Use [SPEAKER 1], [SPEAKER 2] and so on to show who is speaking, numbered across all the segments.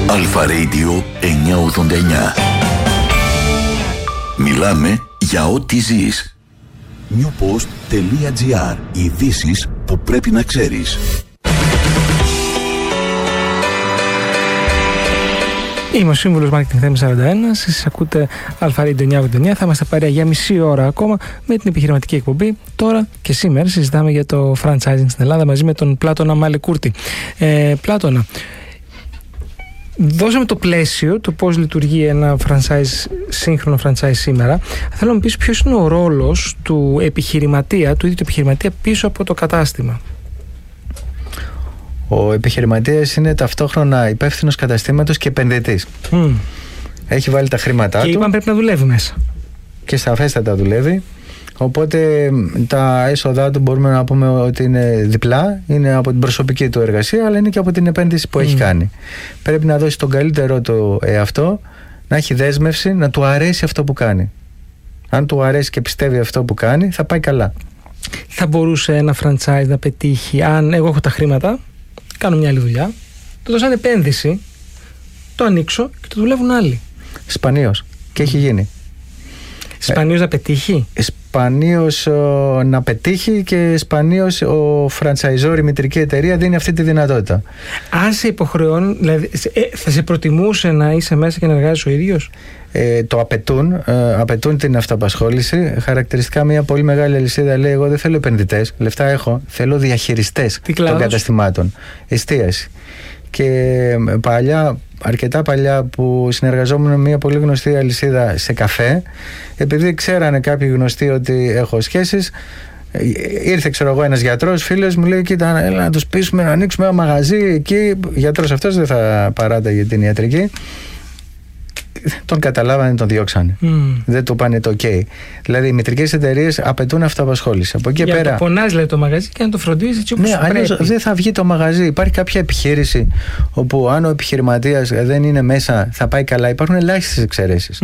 [SPEAKER 1] Αλφα Radio 989. Μιλάμε για ό,τι ζεις. newpost.gr. Ειδήσεις που πρέπει να ξέρεις.
[SPEAKER 2] Είμαι ο Σύμβουλος Marketing Θέμης 41. Σας ακούτε Αλφα Radio 989. Θα είμαστε παρέα για μισή ώρα ακόμα με την επιχειρηματική εκπομπή. Τώρα και σήμερα συζητάμε για το franchising στην Ελλάδα μαζί με τον Πλάτωνα Μαλικούρτη. Πλάτωνα, δώσαμε το πλαίσιο, το πώς λειτουργεί ένα σύγχρονο franchise σήμερα. Θέλω να μου πεις ποιος είναι ο ρόλος του επιχειρηματία, του ίδιου του επιχειρηματία πίσω από το κατάστημα.
[SPEAKER 3] Ο επιχειρηματίας είναι ταυτόχρονα υπεύθυνος καταστήματος και επενδυτής. Έχει βάλει τα χρήματά του.
[SPEAKER 2] Και είπαμε πρέπει να δουλεύει μέσα.
[SPEAKER 3] Και σαφέστατα δουλεύει. Οπότε τα έσοδά του μπορούμε να πούμε ότι είναι διπλά. Είναι από την προσωπική του εργασία, αλλά είναι και από την επένδυση που έχει κάνει. Πρέπει να δώσει τον καλύτερό του εαυτό, να έχει δέσμευση, να του αρέσει αυτό που κάνει. Αν του αρέσει και πιστεύει αυτό που κάνει, θα πάει καλά.
[SPEAKER 2] Θα μπορούσε ένα franchise να πετύχει αν εγώ έχω τα χρήματα, κάνω μια άλλη δουλειά, το δώσω σαν επένδυση, το ανοίξω και το δουλεύουν άλλοι?
[SPEAKER 3] Σπανίως. Και έχει γίνει.
[SPEAKER 2] Σπανίως να πετύχει.
[SPEAKER 3] Σπανίως να πετύχει και σπανίως ο franchisor, η μητρική εταιρεία, δίνει αυτή τη δυνατότητα.
[SPEAKER 2] Αν σε υποχρεώνει, δηλαδή, θα σε προτιμούσε να είσαι μέσα και να εργάζεσαι ο ίδιος?
[SPEAKER 3] Το απαιτούν την αυτοαπασχόληση. Χαρακτηριστικά μια πολύ μεγάλη αλυσίδα λέει: εγώ δεν θέλω επενδυτές, λεφτά έχω, θέλω διαχειριστές των καταστημάτων. Εστίαση. Και αρκετά παλιά που συνεργαζόμουν με μια πολύ γνωστή αλυσίδα σε καφέ, επειδή ξέρανε κάποιοι γνωστοί ότι έχω σχέσεις, ήρθε ένας γιατρός φίλος μου, λέει: κοίτα, έλα να τους πείσουμε να ανοίξουμε ένα μαγαζί εκεί. Ο γιατρός αυτός δεν θα παράταγε την ιατρική. Τον καταλάβανε, τον διώξανε. Δεν του πάνε το OK. Δηλαδή οι μητρικές εταιρείες απαιτούν αυτοαπασχόληση. Από εκεί πέρα.
[SPEAKER 2] Να το πονάς δηλαδή το μαγαζί και να το φροντίζεις έτσι όπως πρέπει.
[SPEAKER 3] Αλλιώς δεν θα βγει το μαγαζί. Υπάρχει κάποια επιχείρηση όπου αν ο επιχειρηματίας δεν είναι μέσα θα πάει καλά. Υπάρχουν ελάχιστες εξαιρέσεις.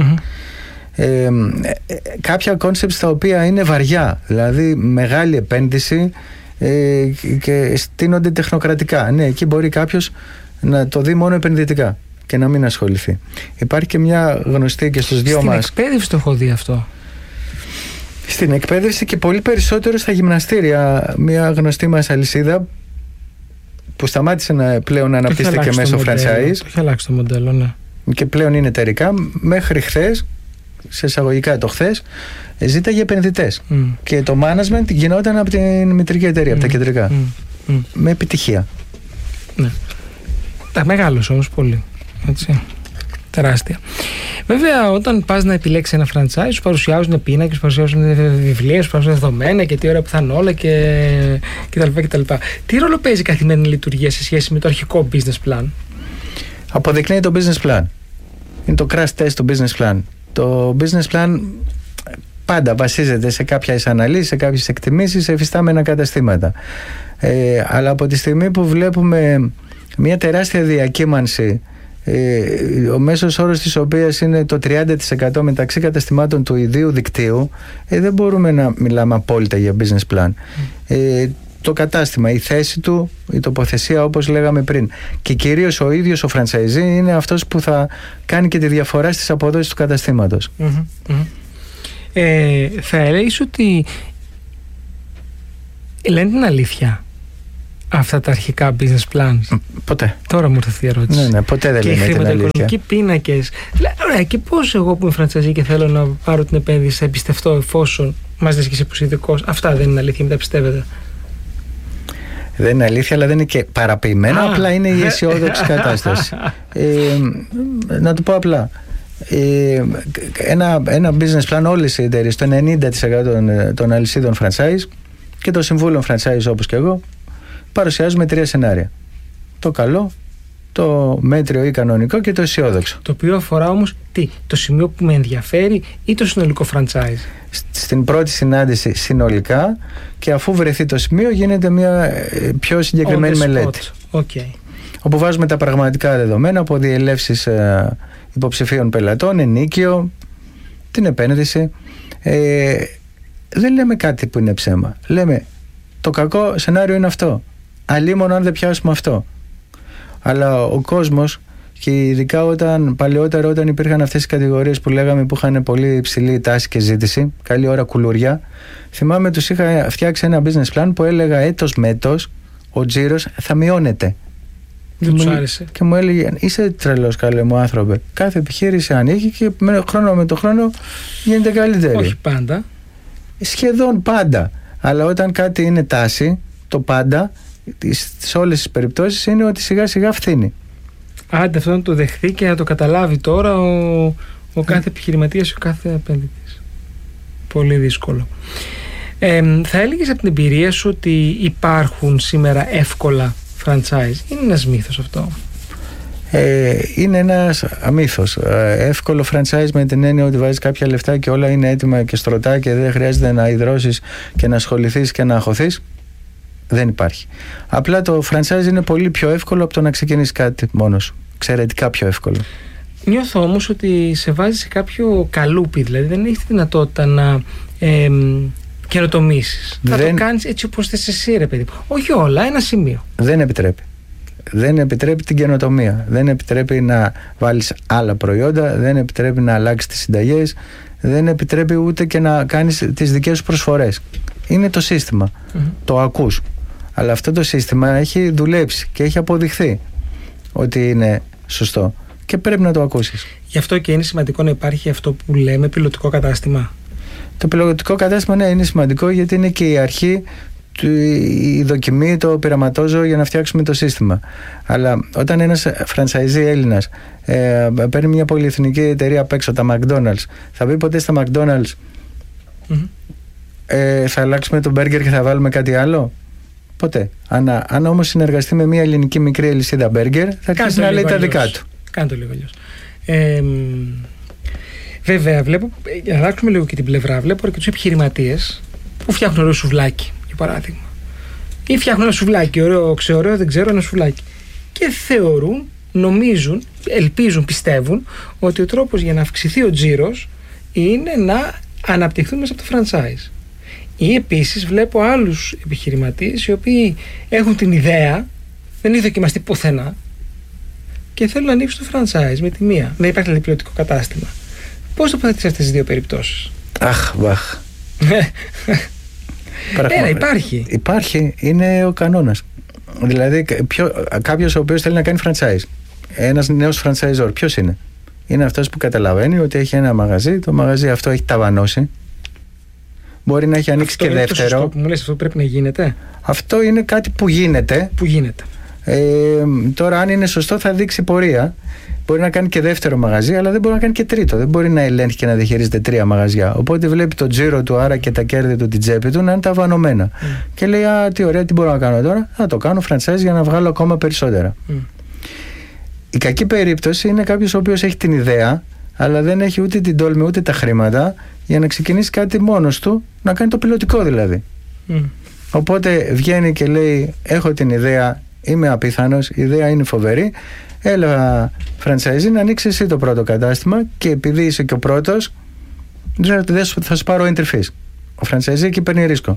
[SPEAKER 3] Κάποια κόνσεπτς τα οποία είναι βαριά. Δηλαδή μεγάλη επένδυση και στείνονται τεχνοκρατικά. Ναι, εκεί μπορεί κάποιος να το δει μόνο επενδυτικά και να μην ασχοληθεί. Υπάρχει και μια γνωστή και στους δυο μας.
[SPEAKER 2] Στην εκπαίδευση το έχω δει αυτό.
[SPEAKER 3] Στην εκπαίδευση και πολύ περισσότερο στα γυμναστήρια. Μια γνωστή μας αλυσίδα που σταμάτησε πλέον να αναπτύσσεται και μέσω franchise.
[SPEAKER 2] Το έχει αλλάξει το μοντέλο, ναι.
[SPEAKER 3] Και πλέον είναι εταιρικά. Μέχρι χθες, σε εισαγωγικά το χθες, ζήταγε επενδυτές. Και το management γινόταν από την μητρική εταιρεία, από τα κεντρικά. Με επιτυχία.
[SPEAKER 2] Ναι. Τα μεγάλος όμως πολύ. Έτσι. Τεράστια. Βέβαια, όταν πας να επιλέξεις ένα franchise, σου παρουσιάζουν πίνακες, σου παρουσιάζουν βιβλία, σου παρουσιάζουν δεδομένα και τι ώρα που θα είναι όλα και τα λοιπά. Τι ρόλο παίζει η καθημερινή λειτουργία σε σχέση με το αρχικό business plan?
[SPEAKER 3] Αποδεικνύει το business plan. Είναι το crash test του business plan. Το business plan πάντα βασίζεται σε κάποιες αναλύσεις, σε κάποιες εκτιμήσεις, σε εφιστάμενα καταστήματα. Αλλά από τη στιγμή που βλέπουμε μια τεράστια διακύμανση, ο μέσος όρος της οποίας είναι το 30% μεταξύ καταστημάτων του ιδίου δικτύου, δεν μπορούμε να μιλάμε απόλυτα για business plan. Το κατάστημα, η θέση του, η τοποθεσία όπως λέγαμε πριν, και κυρίως ο ίδιος ο franchisee είναι αυτός που θα κάνει και τη διαφορά στις αποδόσεις του καταστήματος.
[SPEAKER 2] Θα έλεγες ότι λένε την αλήθεια αυτά τα αρχικά business plans?
[SPEAKER 3] Ποτέ.
[SPEAKER 2] Τώρα μου ήρθε αυτή η ερώτηση.
[SPEAKER 3] Ναι, ποτέ δεν λένε την αλήθεια. Και
[SPEAKER 2] χρηματοοικονομικοί πίνακες. Ωραία, και πώς εγώ που είμαι franchisee και θέλω να πάρω την επένδυση θα εμπιστευτώ εφόσον μας δεις και εσύ που είσαι ειδικός? Αυτά δεν είναι αλήθεια, μην τα πιστεύετε?
[SPEAKER 3] Δεν είναι αλήθεια, αλλά δεν είναι και παραποιημένα. Απλά είναι η αισιόδοξη κατάσταση. Να το πω απλά. Ένα business plan, όλες οι εταιρείες, το 90% των αλυσίδων franchise και των συμβούλων franchise όπως και εγώ, παρουσιάζουμε 3 σενάρια. Το καλό, το μέτριο ή κανονικό και το αισιόδοξο.
[SPEAKER 2] Το οποίο αφορά όμως το σημείο που με ενδιαφέρει ή το συνολικό franchise?
[SPEAKER 3] Στην πρώτη συνάντηση συνολικά, και αφού βρεθεί το σημείο γίνεται μια πιο συγκεκριμένη μελέτη.
[SPEAKER 2] Okay.
[SPEAKER 3] Όπου βάζουμε τα πραγματικά δεδομένα από διελεύσεις υποψηφίων πελατών, ενίκιο, την επένδυση. Δεν λέμε κάτι που είναι ψέμα. Λέμε το κακό σενάριο είναι αυτό. Αλίμονο αν δεν πιάσουμε αυτό. Αλλά ο κόσμος Και ειδικά παλαιότερα, όταν υπήρχαν αυτές οι κατηγορίες που λέγαμε που είχαν πολύ υψηλή τάση και ζήτηση, καλή ώρα κουλούρια, θυμάμαι τους είχα φτιάξει ένα business plan που έλεγα έτος με έτος ο τζίρος θα μειώνεται.
[SPEAKER 2] Δεν τους άρεσε.
[SPEAKER 3] Και μου έλεγε, είσαι τρελός καλέ μου άνθρωπε. Κάθε επιχείρηση ανοίγει και χρόνο με το χρόνο γίνεται καλύτερη.
[SPEAKER 2] Όχι πάντα.
[SPEAKER 3] Σχεδόν πάντα. Αλλά όταν κάτι είναι τάση, το πάντα, σε όλες τις περιπτώσεις είναι ότι σιγά σιγά φθήνει. Άντε
[SPEAKER 2] αυτό να το δεχθεί και να το καταλάβει τώρα ο κάθε επιχειρηματίας ή ο κάθε επενδυτής. Πολύ δύσκολο. Θα έλεγες από την εμπειρία σου ότι υπάρχουν σήμερα εύκολα franchise? Είναι ένας μύθος αυτό?
[SPEAKER 3] Είναι ένας μύθος. Εύκολο franchise με την έννοια ότι βάζεις κάποια λεφτά και όλα είναι έτοιμα και στρωτά και δεν χρειάζεται να ιδρώσεις και να ασχοληθείς και να αγχωθείς. Δεν υπάρχει. Απλά το franchise είναι πολύ πιο εύκολο από το να ξεκινήσεις κάτι μόνος σου. Εξαιρετικά πιο εύκολο.
[SPEAKER 2] Νιώθω όμως ότι σε βάζει σε κάποιο καλούπι, δηλαδή δεν έχεις τη δυνατότητα να καινοτομήσεις. Θα το κάνεις έτσι όπως θες εσύ, ρε παιδί. Όχι όλα, ένα σημείο. Δεν επιτρέπει.
[SPEAKER 3] Δεν επιτρέπει την καινοτομία. Δεν επιτρέπει να βάλεις άλλα προϊόντα. Δεν επιτρέπει να αλλάξεις τις συνταγές. Δεν επιτρέπει ούτε και να κάνεις τις δικές σου προσφορές. Είναι το σύστημα. Το ακούς. Αλλά αυτό το σύστημα έχει δουλέψει και έχει αποδειχθεί ότι είναι σωστό. Και πρέπει να το ακούσεις.
[SPEAKER 2] Γι' αυτό και είναι σημαντικό να υπάρχει αυτό που λέμε πιλωτικό κατάστημα.
[SPEAKER 3] Το πιλωτικό κατάστημα, ναι, είναι σημαντικό γιατί είναι και η αρχή, η δοκιμή, το πειραματόζωο για να φτιάξουμε το σύστημα. Αλλά όταν ένας franchisee Έλληνας παίρνει μια πολυεθνική εταιρεία απ' έξω, τα McDonald's, θα πει ποτέ στα McDonald's θα αλλάξουμε το μπέργκερ και θα βάλουμε κάτι άλλο? Ποτέ. Αν όμως συνεργαστεί με μια ελληνική μικρή αλυσίδα μπέργκερ, θα αρχίσει να λέει τα δικά του.
[SPEAKER 2] Κάνε το λίγο αλλιώς. Βέβαια, βλέπω, για να αλλάξουμε λίγο και την πλευρά, βλέπω αρκετούς επιχειρηματίες που φτιάχνουν ωραίο σουβλάκι, για παράδειγμα. Ή φτιάχνουν ένα σουβλάκι, ωραίο, ξεωραίο, δεν ξέρω, ένα σουβλάκι. Και θεωρούν, νομίζουν, ελπίζουν, πιστεύουν ότι ο τρόπος για να αυξηθεί ο τζίρος είναι να αναπτυχθούν μέσα από το franchise. Ή επίσης βλέπω άλλους επιχειρηματίες οι οποίοι έχουν την ιδέα, δεν έχει δοκιμαστεί πουθενά και θέλουν να ανοίξουν το franchise με τη μία. Δεν υπάρχει δηλαδή πιλωτικό κατάστημα. Πώς τοποθετείς αυτές τις δύο περιπτώσεις?
[SPEAKER 3] Βαχ.
[SPEAKER 2] Υπάρχει.
[SPEAKER 3] Υπάρχει, είναι ο κανόνας. Δηλαδή κάποιος ο οποίος θέλει να κάνει franchise, ένας νέος franchisor, ποιος είναι? Είναι αυτός που καταλαβαίνει ότι έχει ένα μαγαζί, το μαγαζί αυτό έχει ταβανώσει. Μπορεί να έχει ανοίξει αυτό και δεύτερο.
[SPEAKER 2] Αυτό που μου λες, αυτό πρέπει να γίνεται.
[SPEAKER 3] Αυτό είναι κάτι που γίνεται. Τώρα αν είναι σωστό θα δείξει πορεία. Μπορεί να κάνει και δεύτερο μαγαζί, αλλά δεν μπορεί να κάνει και τρίτο. Δεν μπορεί να ελέγχει και να διαχειρίζεται 3 μαγαζιά. Οπότε βλέπει το τζίρο του, άρα και τα κέρδη του, την τσέπη του να είναι ταβανωμένα. Και λέει, τι ωραία, τι μπορώ να κάνω τώρα? Θα το κάνω franchise για να βγάλω ακόμα περισσότερα. Η κακή περίπτωση είναι κάποιος ο οποίος έχει την ιδέα, αλλά δεν έχει ούτε την τόλμη ούτε τα χρήματα για να ξεκινήσει κάτι μόνος του, να κάνει το πιλωτικό δηλαδή. Οπότε βγαίνει και λέει, έχω την ιδέα, είμαι απίθανος, η ιδέα είναι φοβερή, έλα franchisee να ανοίξει εσύ το πρώτο κατάστημα και επειδή είσαι και ο πρώτος, θα σου πάρω entry fees. Ο franchisee εκεί παίρνει ρίσκο.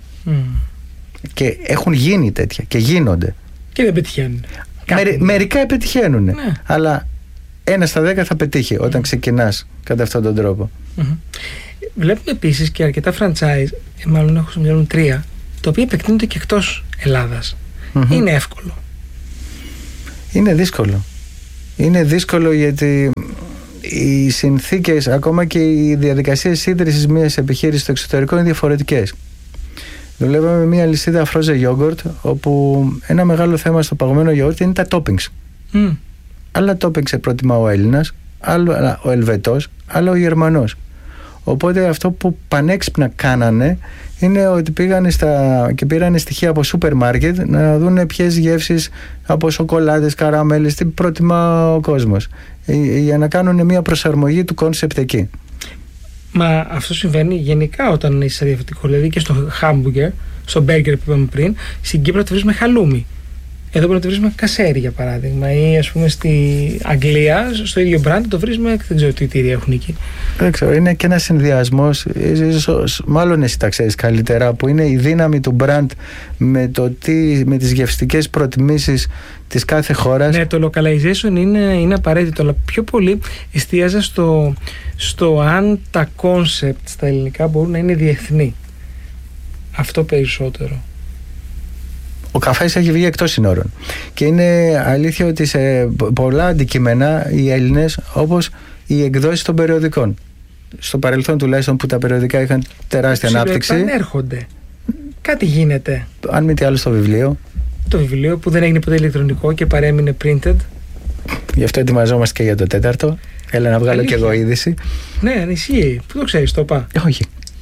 [SPEAKER 3] Και έχουν γίνει τέτοια και γίνονται.
[SPEAKER 2] Και δεν πετυχαίνουν.
[SPEAKER 3] Μερικά πετυχαίνουν, ναι. Αλλά 1 στα 10 θα πετύχει όταν ξεκινάς κατά αυτόν τον τρόπο.
[SPEAKER 2] Βλέπουμε επίσης και αρκετά franchise, μάλλον έχω στο μυαλό 3, τα οποία επεκτείνονται και εκτός Ελλάδας. Είναι εύκολο?
[SPEAKER 3] Είναι δύσκολο. Είναι δύσκολο γιατί οι συνθήκες, ακόμα και οι διαδικασίες ίδρυσης μιας επιχείρησης στο εξωτερικό είναι διαφορετικές. Δουλεύαμε με μια λυσίδα frozen yogurt, όπου ένα μεγάλο θέμα στο παγωμένο γιαούρτι είναι τα toppings. Άλλα toppings προτιμά ο Έλληνας, άλλο ο Ελβετός, άλλο ο Γερμανός. Οπότε αυτό που πανέξυπνα κάνανε είναι ότι πήγανε και πήρανε στοιχεία από σούπερ μάρκετ να δουν ποιες γεύσεις από σοκολάτες, καραμέλες, τι προτιμά ο κόσμος, για να κάνουν μια προσαρμογή του κόνσεπτ εκεί.
[SPEAKER 2] Μα αυτό συμβαίνει γενικά όταν είσαι διαφορετικό, δηλαδή και στο χάμπουργκερ, στο μπέργκερ που είπαμε πριν, στην Κύπρο το βρεις με χαλούμι. Εδώ μπορεί να το βρεις με κασέρι, για παράδειγμα, ή ας πούμε στη Αγγλία, στο ίδιο brand το βρεις με, δεν ξέρω τι τύρια έχουν εκεί.
[SPEAKER 3] Δεν ξέρω, είναι και ένας συνδυασμός, μάλλον εσύ τα ξέρεις καλύτερα, που είναι η δύναμη του brand με τις γευστικές προτιμήσεις της κάθε χώρας.
[SPEAKER 2] Ναι, το localization είναι απαραίτητο, αλλά πιο πολύ εστίαζα στο αν τα concept στα ελληνικά μπορούν να είναι διεθνή. Αυτό περισσότερο.
[SPEAKER 3] Ο καφές έχει βγει εκτός συνόρων. Και είναι αλήθεια ότι σε πολλά αντικείμενα οι Έλληνες, όπως οι εκδόσεις των περιοδικών, στο παρελθόν τουλάχιστον που τα περιοδικά είχαν τεράστια ανάπτυξη,
[SPEAKER 2] επανέρχονται. Κάτι γίνεται.
[SPEAKER 3] Αν μη τι άλλο στο βιβλίο.
[SPEAKER 2] Το βιβλίο που δεν έγινε ποτέ ηλεκτρονικό και παρέμεινε printed.
[SPEAKER 3] Γι' αυτό ετοιμαζόμαστε και για το 4ο. Έλα να βγάλω και εγώ είδηση.
[SPEAKER 2] Ναι, ισχύει. Πού το ξέρεις, το είπα.
[SPEAKER 3] Όχι.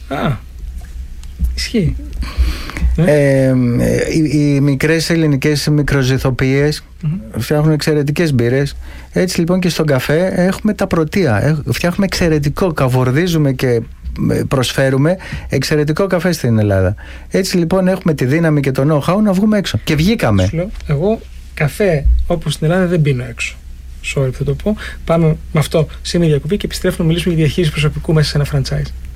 [SPEAKER 2] Ισχύει.
[SPEAKER 3] Οι μικρές ελληνικές μικροζυθοποιίες φτιάχνουν εξαιρετικές μπύρες. Έτσι λοιπόν και στον καφέ έχουμε τα πρωτεία. Φτιάχνουμε εξαιρετικό, καβορδίζουμε και προσφέρουμε εξαιρετικό καφέ στην Ελλάδα. Έτσι λοιπόν έχουμε τη δύναμη και το know-how να βγούμε έξω. Και βγήκαμε.
[SPEAKER 2] Εγώ καφέ όπως στην Ελλάδα δεν πίνω έξω. Sorry που θα το πω. Πάμε με αυτό σε μια διακοπή και επιστρέφουμε να μιλήσουμε για διαχείριση προσωπικού μέσα σε ένα franchise.